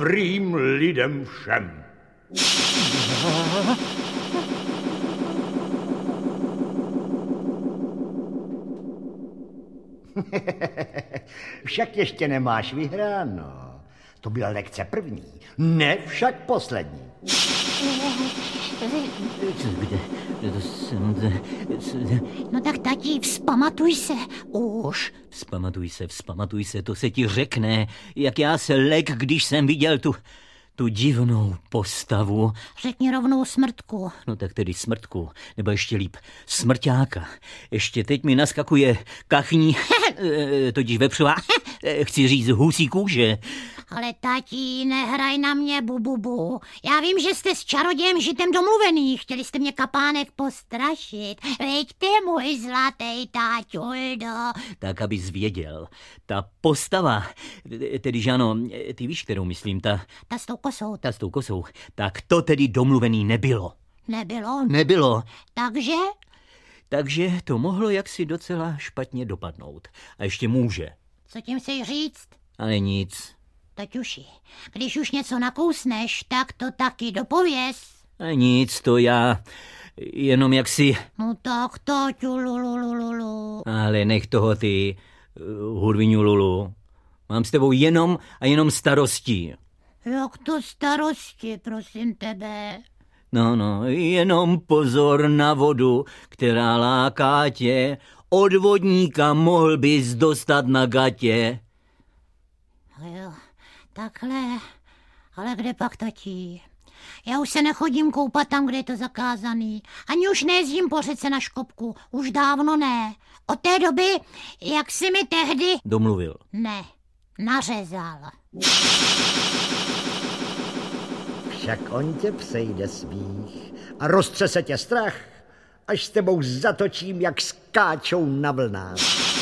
dobrým lidem všem. Však ještě nemáš vyhráno. To byla lekce první, ne však poslední. No tak tati, vzpamatuj se, už. Vzpamatuj se, to se ti řekne, jak já se lek, když jsem viděl tu divnou postavu. Řekni rovnou Smrtku. No tak tedy Smrtku, nebo ještě líp Smrťáka. Ještě teď mi naskakuje kachní, totiž vepřová, chci říct husí kůže. Ale tati, nehraj na mě, bububu. Já vím, že jste s čarodějem Žitem domluvený. Chtěli jste mě, Kapánek, postrašit. Veďte, můj zlatý táťuldo. Tak, abys věděl. Ta postava, tedy Žano, ty víš, kterou myslím, ta s tou kosou. Tak to tedy domluvený nebylo. Nebylo. Takže to mohlo jaksi docela špatně dopadnout. A ještě může. Co tím chceš říct? Ale nic. Taťuši, když už něco nakousneš, tak to taky dopověz. A nic, to já jenom jaksi... No tak, taťu, lululululu. Ale nech toho ty, hurviňu Lulu. Mám s tebou jenom starosti. Jak to starosti, prosím tebe? No, jenom pozor na vodu, která láká tě. Od vodníka mohl bys dostat na gatě. Jo, takhle. Ale kde pak, tati? Já už se nechodím koupat tam, kde je to zakázaný. Ani už nejezdím po řece na Škopku. Už dávno ne. Od té doby, jak jsi mi tehdy... Domluvil. Ne, nařezal. Však on tě přejde smích a roztřese tě strach, až s tebou zatočím, jak skáčou na vlnách.